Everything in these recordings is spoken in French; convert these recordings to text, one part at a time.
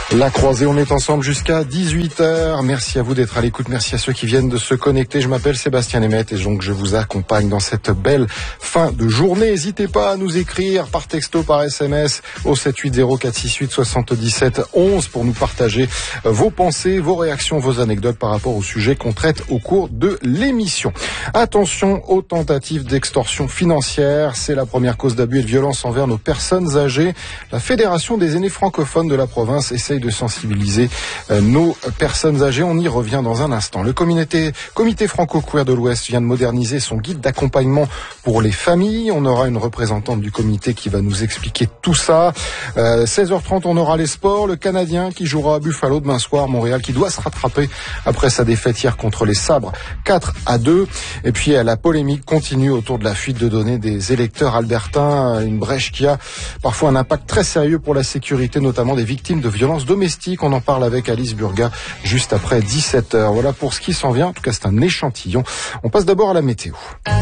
La Croisée, on est ensemble jusqu'à 18h. Merci à vous d'être à l'écoute. Merci à ceux qui viennent de se connecter. Je m'appelle Sébastien Lemaitre et donc je vous accompagne dans cette belle fin de journée. N'hésitez pas à nous écrire par texto, par SMS au 780-468-77-11 pour nous partager vos pensées, vos réactions, vos anecdotes par rapport au sujet qu'on traite au cours de l'émission. Attention aux tentatives d'extorsion financière. C'est la première cause d'abus et de violence envers nos personnes âgées. La Fédération des aînés francophones de la province essaye de sensibiliser nos personnes âgées. On y revient dans un instant. Le comité franco-queer de l'Ouest vient de moderniser son guide d'accompagnement pour les familles. On aura une représentante du comité qui va nous expliquer tout ça. 16h30, on aura les sports. Le Canadien qui jouera à Buffalo demain soir. Montréal qui doit se rattraper après sa défaite hier contre les Sabres 4-2. Et puis la polémique continue autour de la fuite de données des électeurs albertains. Une brèche qui a parfois un impact très sérieux pour la sécurité, notamment des victimes de violences domestique. On en parle avec Alice Burga juste après 17h. Voilà pour ce qui s'en vient. En tout cas, c'est un échantillon. On passe d'abord à la météo.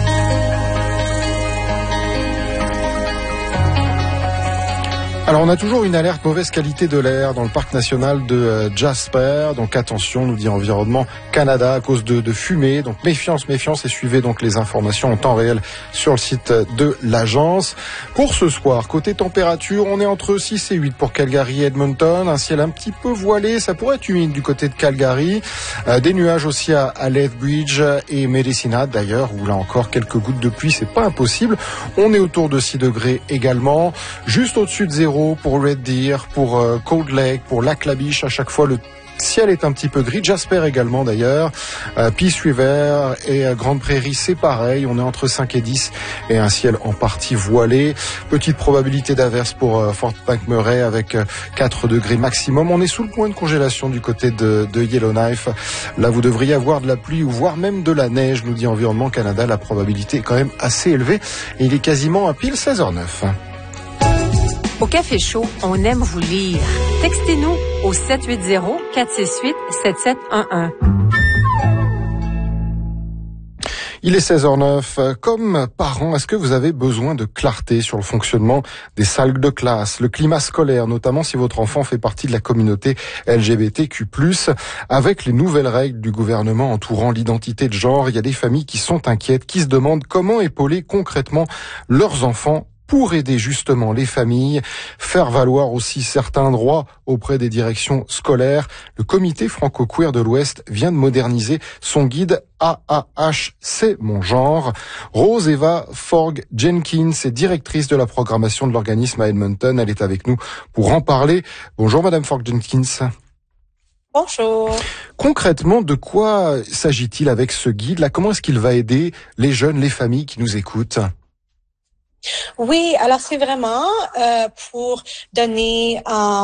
Alors on a toujours une alerte mauvaise qualité de l'air dans le parc national de Jasper. Donc attention, nous dit Environnement Canada, à cause de fumée. Donc méfiance et suivez donc les informations en temps réel sur le site de l'agence. Pour ce soir, côté température, on est entre 6 et 8 pour Calgary et Edmonton. Un ciel un petit peu voilé, ça pourrait être humide du côté de Calgary. Des nuages aussi à Lethbridge et Medicine Hat d'ailleurs, où là encore quelques gouttes de pluie, c'est pas impossible. On est autour de 6 degrés également. Juste au-dessus de 0 pour Red Deer, pour Cold Lake, pour Lac La Biche. À chaque fois, le ciel est un petit peu gris. Jasper également d'ailleurs. Peace River et Grande Prairie, c'est pareil. On est entre 5 et 10 et un ciel en partie voilé. Petite probabilité d'averse pour Fort McMurray avec 4 degrés maximum. On est sous le point de congélation du côté de Yellowknife. Là, vous devriez avoir de la pluie ou voire même de la neige, nous dit Environnement Canada. La probabilité est quand même assez élevée et il est quasiment à pile 16h09. Au Café Chaud, on aime vous lire. Textez-nous au 780-468-7711. Il est 16h09. Comme parent, est-ce que vous avez besoin de clarté sur le fonctionnement des salles de classe, le climat scolaire, notamment si votre enfant fait partie de la communauté LGBTQ+. Avec les nouvelles règles du gouvernement entourant l'identité de genre, il y a des familles qui sont inquiètes, qui se demandent comment épauler concrètement leurs enfants pour aider justement les familles, faire valoir aussi certains droits auprès des directions scolaires. Le comité franco-queer de l'Ouest vient de moderniser son guide AAH, c'est mon genre. Rose Eva Forg Jenkins est directrice de la programmation de l'organisme à Edmonton. Elle est avec nous pour en parler. Bonjour Madame Forg Jenkins. Bonjour. Concrètement, de quoi s'agit-il avec ce guide-là? Comment est-ce qu'il va aider les jeunes, les familles qui nous écoutent? Oui, alors c'est vraiment pour donner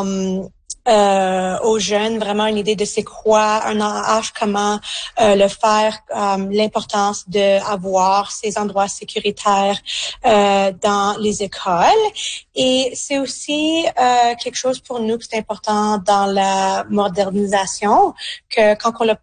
aux jeunes vraiment une idée de c'est quoi un AAH, comment le faire, l'importance d'avoir ces endroits sécuritaires dans les écoles. Et c'est aussi quelque chose pour nous que c'est important dans la modernisation, que quand on la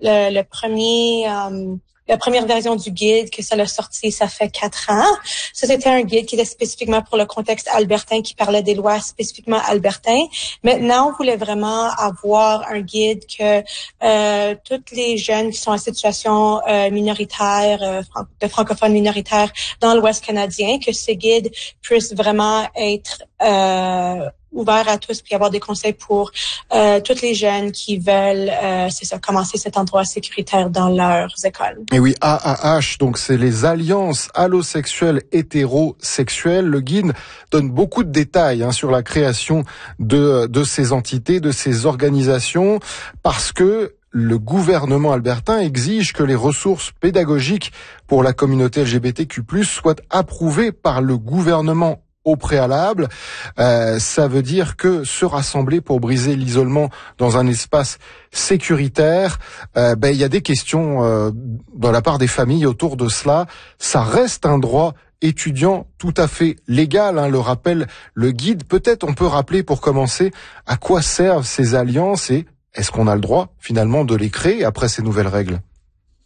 première version du guide, que ça l'a sorti, ça fait 4 ans. Ça, c'était un guide qui était spécifiquement pour le contexte albertain, qui parlait des lois spécifiquement albertains. Maintenant, on voulait vraiment avoir un guide que toutes les jeunes qui sont en situation minoritaire, de francophones minoritaires dans l'Ouest canadien, que ce guide puisse vraiment être ouvert à tous, puis avoir des conseils pour toutes les jeunes qui veulent, commencer cet endroit sécuritaire dans leurs écoles. Et oui, AAH, donc c'est les alliances allosexuelles hétérosexuelles. Le guide donne beaucoup de détails sur la création de ces entités, de ces organisations, parce que le gouvernement albertain exige que les ressources pédagogiques pour la communauté LGBTQ+, soient approuvées par le gouvernement au préalable. Ça veut dire que se rassembler pour briser l'isolement dans un espace sécuritaire, il y a des questions de la part des familles autour de cela. Ça reste un droit étudiant tout à fait légal, le rappelle le guide. Peut-être on peut rappeler pour commencer à quoi servent ces alliances et est-ce qu'on a le droit finalement de les créer après ces nouvelles règles?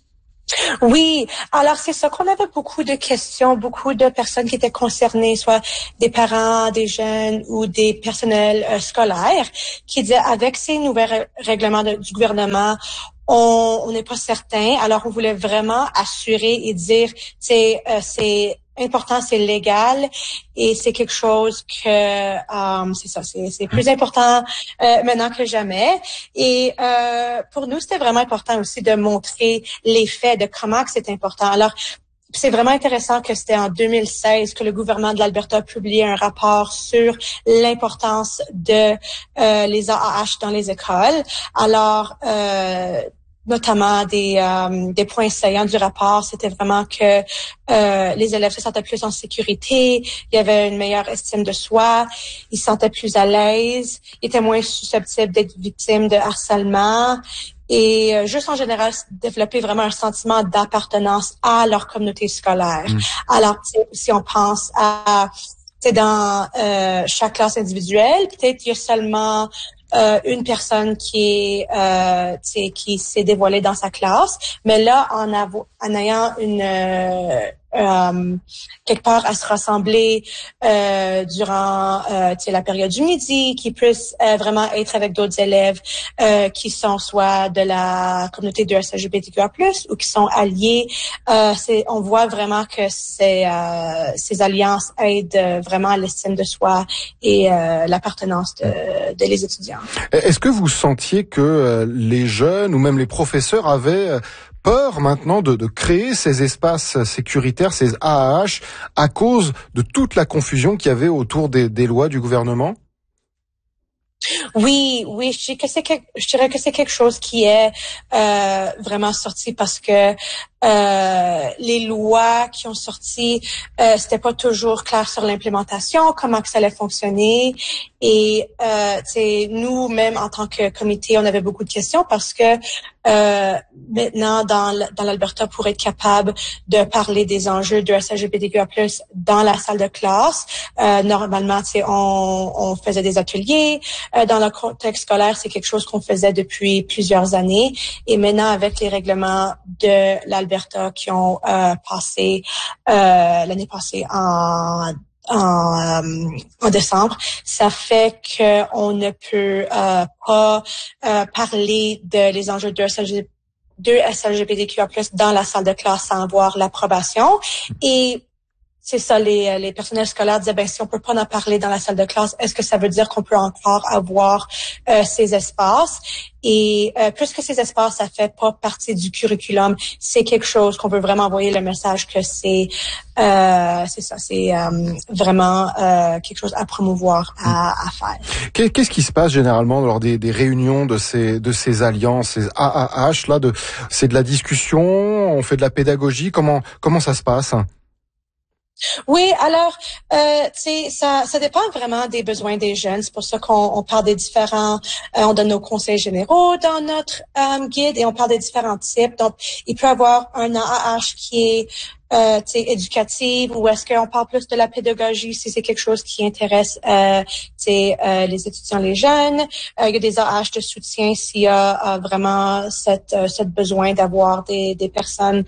Oui, alors c'est ça qu'on avait beaucoup de questions, beaucoup de personnes qui étaient concernées, soit des parents, des jeunes ou des personnels scolaires, qui disaient avec ces nouveaux règlements du gouvernement, on n'est pas certain. Alors on voulait vraiment assurer et dire, c'est important, c'est légal et c'est quelque chose que c'est ça, c'est plus important maintenant que jamais. Et pour nous, c'était vraiment important aussi de montrer les faits de comment que c'est important. Alors, c'est vraiment intéressant que c'était en 2016 que le gouvernement de l'Alberta a publié un rapport sur l'importance de les AAH dans les écoles. Alors, notamment des points saillants du rapport, c'était vraiment que les élèves se sentaient plus en sécurité, il y avait une meilleure estime de soi, ils se sentaient plus à l'aise, ils étaient moins susceptibles d'être victimes de harcèlement et juste en général développer vraiment un sentiment d'appartenance à leur communauté scolaire. Alors, si on pense à dans chaque classe individuelle, peut-être il y a seulement une personne qui s'est dévoilée dans sa classe, mais là en ayant quelque part à se rassembler durant la période du midi, qui puissent vraiment être avec d'autres élèves qui sont soit de la communauté de LGBTQIA+, ou qui sont alliés. On voit vraiment que ces alliances aident vraiment à l'estime de soi et l'appartenance de les étudiants. Est-ce que vous sentiez que les jeunes ou même les professeurs avaient peur maintenant de créer ces espaces sécuritaires, ces AAH, à cause de toute la confusion qu'il y avait autour des lois du gouvernement? Oui, je dirais que c'est quelque chose qui est vraiment sorti parce que les lois qui ont sorti, c'était pas toujours clair sur l'implémentation, comment que ça allait fonctionner. Et nous, même en tant que comité, on avait beaucoup de questions parce que maintenant, dans l'Alberta, pour être capable de parler des enjeux de LGBTQIA+, dans la salle de classe, normalement, on faisait des ateliers. Dans le contexte scolaire, c'est quelque chose qu'on faisait depuis plusieurs années. Et maintenant, avec les règlements de l'Alberta qui ont passé l'année passée en décembre, ça fait que on ne peut pas parler de les enjeux de SLGBTQIA+ dans la salle de classe sans avoir l'approbation. Et c'est ça, les personnels scolaires disaient, si on peut pas en parler dans la salle de classe, est-ce que ça veut dire qu'on peut encore avoir ces espaces? Et puisque ces espaces, ça fait pas partie du curriculum, c'est quelque chose qu'on veut vraiment envoyer le message que c'est vraiment quelque chose à promouvoir, à faire. Qu'est-ce qui se passe généralement lors des réunions de ces alliances, ces AAH là? C'est de la discussion, on fait de la pédagogie, comment ça se passe? Oui, alors, ça dépend vraiment des besoins des jeunes. C'est pour ça qu'on parle des différents, on donne nos conseils généraux dans notre guide et on parle des différents types. Donc, il peut y avoir un AAH qui est éducative ou est-ce qu'on parle plus de la pédagogie si c'est quelque chose qui intéresse les étudiants, les jeunes. Il y a des AAH de soutien s'il y a vraiment cette besoin d'avoir des personnes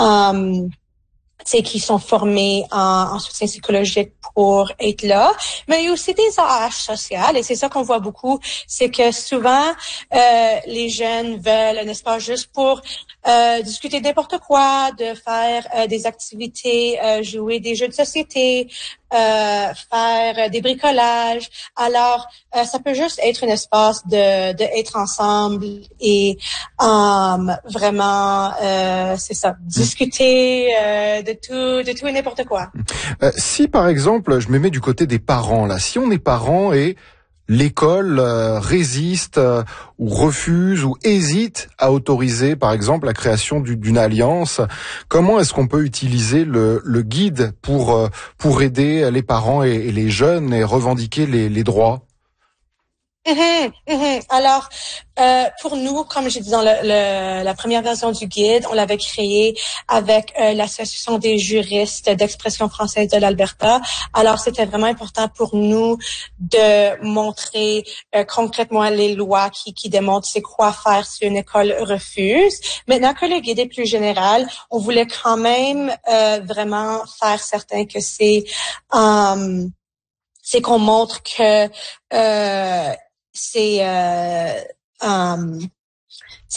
qui sont formés en soutien psychologique pour être là. Mais il y a aussi des AAH sociales et c'est ça qu'on voit beaucoup, c'est que souvent les jeunes veulent un espace juste pour discuter de n'importe quoi, de faire des activités, jouer des jeux de société, faire des bricolages. Alors, ça peut juste être un espace de être ensemble et vraiment, c'est ça, discuter de tout et n'importe quoi. Si par exemple, je me mets du côté des parents là, si on est parent et l'école résiste ou refuse ou hésite à autoriser, par exemple, la création d'une alliance, comment est-ce qu'on peut utiliser le guide pour aider les parents et les jeunes et revendiquer les droits? Alors, pour nous, comme j'ai dit dans la première version du guide, on l'avait créé avec l'Association des juristes d'expression française de l'Alberta. Alors, c'était vraiment important pour nous de montrer concrètement les lois qui démontrent c'est quoi faire si une école refuse. Maintenant que le guide est plus général, on voulait quand même vraiment faire certain que c'est qu'on montre que c'est